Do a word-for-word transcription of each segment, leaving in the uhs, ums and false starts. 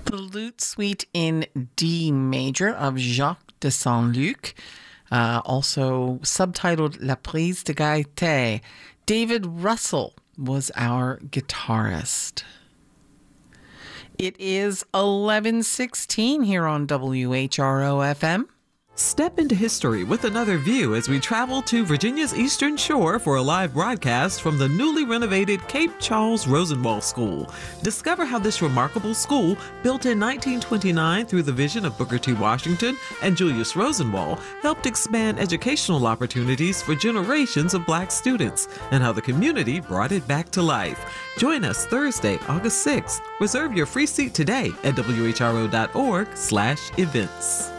The Lute Suite in D major of Jacques de Saint-Luc, uh, also subtitled La Prise de Gaieté. David Russell was our guitarist. It is eleven sixteen here on W H R O F M. Step into history with another view as we travel to Virginia's Eastern Shore for a live broadcast from the newly renovated Cape Charles Rosenwald School. Discover how this remarkable school, built in nineteen twenty-nine through the vision of Booker T. Washington and Julius Rosenwald, helped expand educational opportunities for generations of Black students, and how the community brought it back to life. Join us Thursday, August sixth. Reserve your free seat today at W H R O dot org slash events.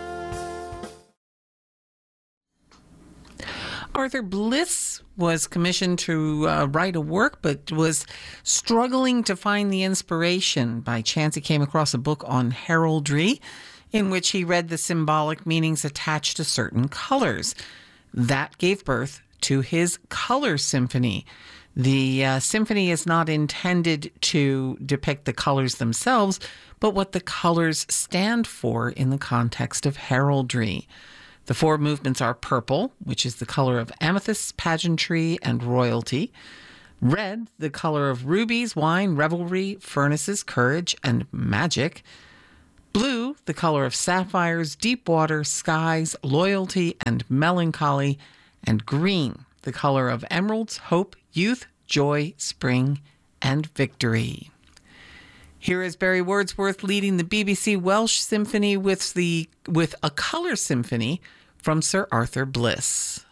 Arthur Bliss was commissioned to uh, write a work, but was struggling to find the inspiration. By chance, he came across a book on heraldry, in which he read the symbolic meanings attached to certain colors. That gave birth to his Color Symphony. The uh, symphony is not intended to depict the colors themselves, but what the colors stand for in the context of heraldry. The four movements are purple, which is the color of amethyst, pageantry, and royalty. Red, the color of rubies, wine, revelry, furnaces, courage, and magic. Blue, the color of sapphires, deep water, skies, loyalty, and melancholy. And green, the color of emeralds, hope, youth, joy, spring, and victory. Here is Barry Wordsworth leading the B B C Welsh Symphony with the with a Color Symphony from Sir Arthur Bliss.